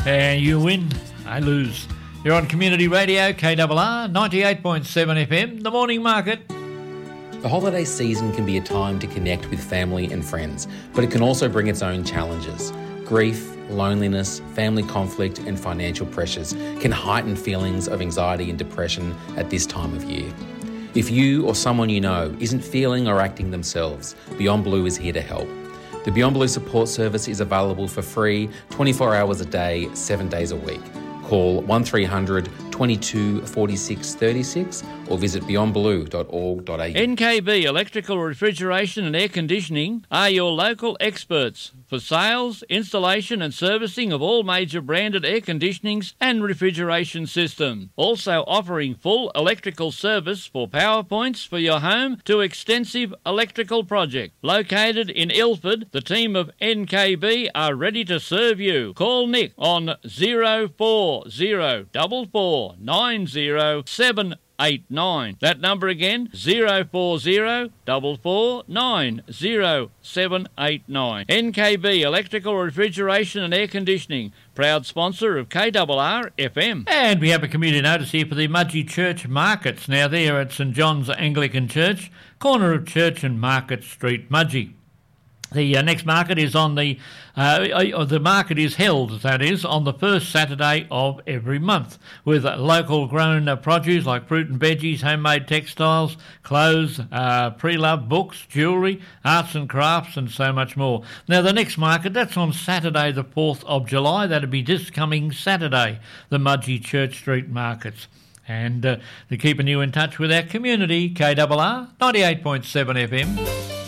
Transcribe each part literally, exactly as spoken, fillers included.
And you win, I lose. You're on Community Radio, K R R, ninety-eight point seven F M, The Morning Market. The holiday season can be a time to connect with family and friends, but it can also bring its own challenges. Grief, loneliness, family conflict and financial pressures can heighten feelings of anxiety and depression at this time of year. If you or someone you know isn't feeling or acting themselves, Beyond Blue is here to help. The Beyond Blue support service is available for free twenty-four hours a day, seven days a week. Call one three hundred, twenty-two, forty-six, thirty-six or visit beyond blue dot org dot a u. N K B Electrical, Refrigeration and Air Conditioning are your local experts for sales, installation and servicing of all major branded air conditionings and refrigeration systems. Also offering full electrical service for power points for your home to extensive electrical project. Located in Ilford, the team of N K B are ready to serve you. Call Nick on zero four zero four four nine zero seven eight nine. That number again, zero four zero four four nine zero seven eight nine. N K B Electrical, Refrigeration and Air Conditioning, proud sponsor of K R R F M. And we have a community notice here for the Mudgee Church Markets. Now they're at St John's Anglican Church, corner of Church and Market Street, Mudgee. The uh, next market is on the, uh, uh, the market is held, that is, on the first Saturday of every month, with uh, local grown uh, produce like fruit and veggies, homemade textiles, clothes, uh, pre-loved books, jewellery, arts and crafts and so much more. Now the next market, that's on Saturday the fourth of July, that'll be this coming Saturday, the Mudgee Church Street Markets. And uh, they're keeping you in touch with our community, K R R, ninety-eight point seven F M.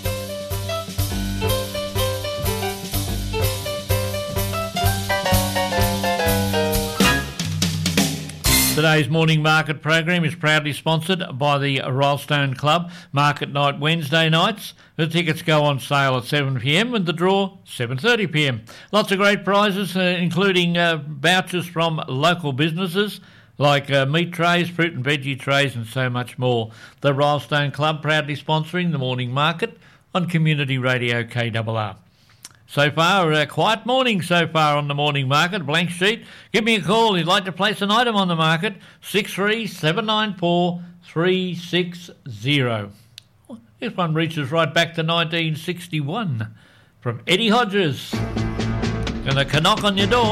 Today's morning market program is proudly sponsored by the Royalstone Club. Market night Wednesday nights. The tickets go on sale at seven p m and the draw seven thirty p m. Lots of great prizes, uh, including uh, vouchers from local businesses like uh, meat trays, fruit and veggie trays and so much more. The Royalstone Club proudly sponsoring the morning market on Community Radio K R R. So far, a quiet morning so far on the morning market. Blank sheet. Give me a call if you'd like to place an item on the market. six three seven nine four three six zero. This one reaches right back to nineteen sixty-one from Eddie Hodges. Gonna knock on your door.